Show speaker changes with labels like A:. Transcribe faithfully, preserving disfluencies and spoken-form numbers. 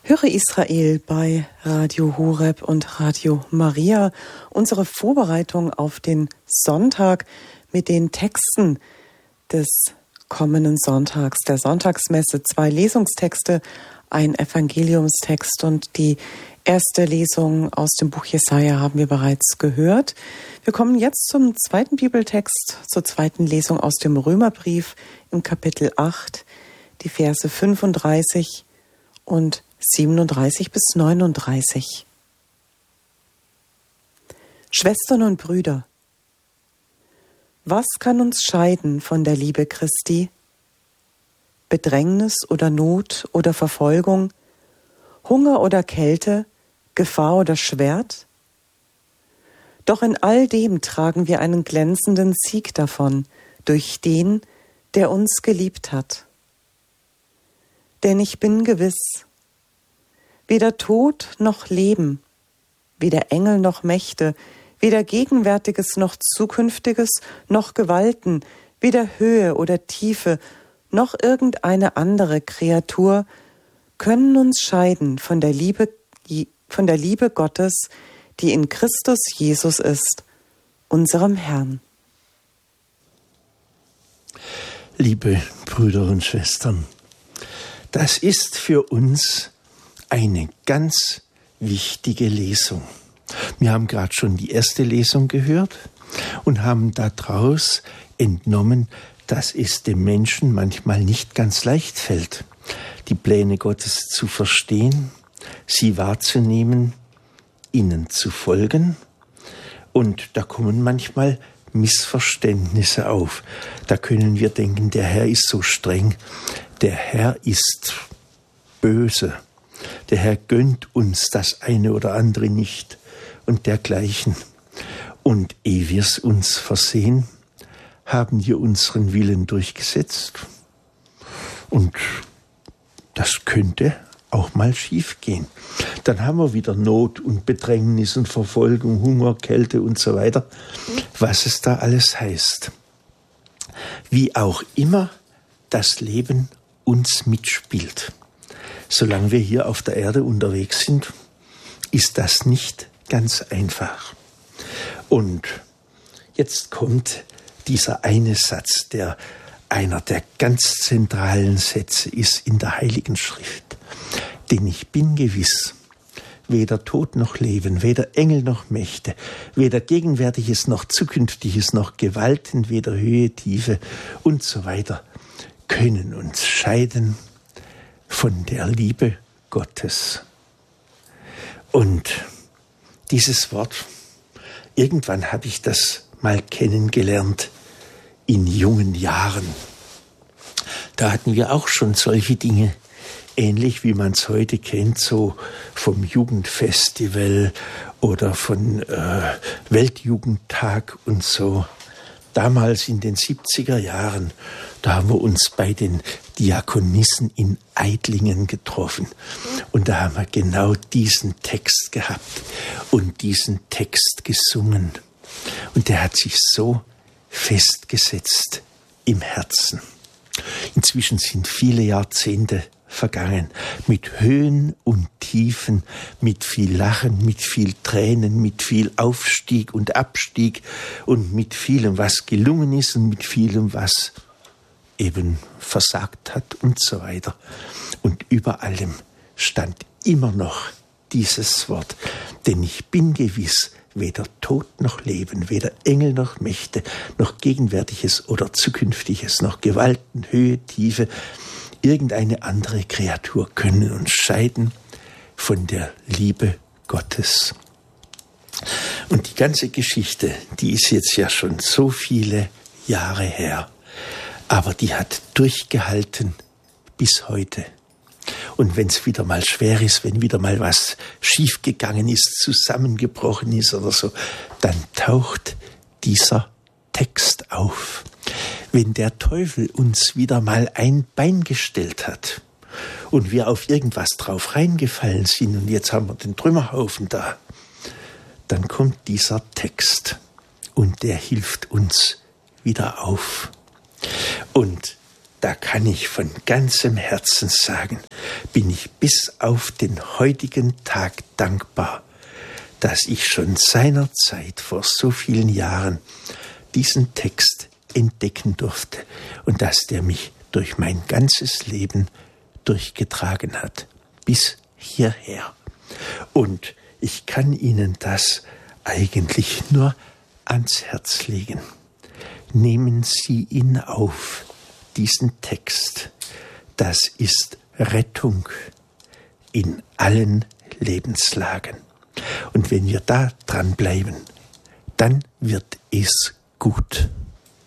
A: Höre Israel bei Radio Horeb und Radio Maria. Unsere Vorbereitung auf den Sonntag mit den Texten des kommenden Sonntags, der Sonntagsmesse. Zwei Lesungstexte, ein Evangeliumstext und die erste Lesung aus dem Buch Jesaja haben wir bereits gehört. Wir kommen jetzt zum zweiten Bibeltext, zur zweiten Lesung aus dem Römerbrief im Kapitel acht, die Verse fünfunddreißig und siebenunddreißig bis neununddreißig. Schwestern und Brüder, was kann uns scheiden von der Liebe Christi? Bedrängnis oder Not oder Verfolgung, Hunger oder Kälte, Gefahr oder Schwert? Doch in all dem tragen wir einen glänzenden Sieg davon, durch den, der uns geliebt hat. Denn ich bin gewiss, weder Tod noch Leben, weder Engel noch Mächte, weder Gegenwärtiges noch Zukünftiges, noch Gewalten, weder Höhe oder Tiefe, noch irgendeine andere Kreatur können uns scheiden von der Liebe, von der Liebe Gottes, die in Christus Jesus ist, unserem Herrn.
B: Liebe Brüder und Schwestern, das ist für uns eine ganz wichtige Lesung. Wir haben gerade schon die erste Lesung gehört und haben daraus entnommen, dass es dem Menschen manchmal nicht ganz leicht fällt, die Pläne Gottes zu verstehen, sie wahrzunehmen, ihnen zu folgen. Und da kommen manchmal Missverständnisse auf. Da können wir denken, der Herr ist so streng, der Herr ist böse. Der Herr gönnt uns das eine oder andere nicht und dergleichen. Und ehe wir es uns versehen, haben wir unseren Willen durchgesetzt. Und das könnte auch mal schief gehen. Dann haben wir wieder Not und Bedrängnis und Verfolgung, Hunger, Kälte und so weiter. Was es da alles heißt. Wie auch immer das Leben uns mitspielt. Solange wir hier auf der Erde unterwegs sind, ist das nicht ganz einfach. Und jetzt kommt dieser eine Satz, der einer der ganz zentralen Sätze ist in der Heiligen Schrift. Denn ich bin gewiss, weder Tod noch Leben, weder Engel noch Mächte, weder Gegenwärtiges noch Zukünftiges noch Gewalten, weder Höhe, Tiefe und so weiter, können uns scheiden von der Liebe Gottes. Und dieses Wort, irgendwann habe ich das mal kennengelernt in jungen Jahren. Da hatten wir auch schon solche Dinge, ähnlich wie man es heute kennt, so vom Jugendfestival oder von äh, Weltjugendtag und so. Damals in den siebziger Jahren, da haben wir uns bei den Diakonissen in Eidlingen getroffen. Und da haben wir genau diesen Text gehabt und diesen Text gesungen. Und der hat sich so festgesetzt im Herzen. Inzwischen sind viele Jahrzehnte vergangen, mit Höhen und Tiefen, mit viel Lachen, mit viel Tränen, mit viel Aufstieg und Abstieg und mit vielem, was gelungen ist und mit vielem, was eben versagt hat und so weiter. Und über allem stand immer noch dieses Wort, denn ich bin gewiss, weder Tod noch Leben, weder Engel noch Mächte, noch Gegenwärtiges oder Zukünftiges, noch Gewalten, Höhe, Tiefe, irgendeine andere Kreatur können uns scheiden von der Liebe Gottes. Und die ganze Geschichte, die ist jetzt ja schon so viele Jahre her, aber die hat durchgehalten bis heute. Und wenn es wieder mal schwer ist, wenn wieder mal was schiefgegangen ist, zusammengebrochen ist oder so, dann taucht dieser Text auf. Wenn der Teufel uns wieder mal ein Bein gestellt hat und wir auf irgendwas drauf reingefallen sind und jetzt haben wir den Trümmerhaufen da, dann kommt dieser Text und der hilft uns wieder auf. Und da kann ich von ganzem Herzen sagen, bin ich bis auf den heutigen Tag dankbar, dass ich schon seinerzeit vor so vielen Jahren diesen Text entdecken durfte und dass der mich durch mein ganzes Leben durchgetragen hat, bis hierher. Und ich kann Ihnen das eigentlich nur ans Herz legen. Nehmen Sie ihn auf, diesen Text. Das ist Rettung in allen Lebenslagen. Und wenn wir da dran bleiben, dann wird es gut.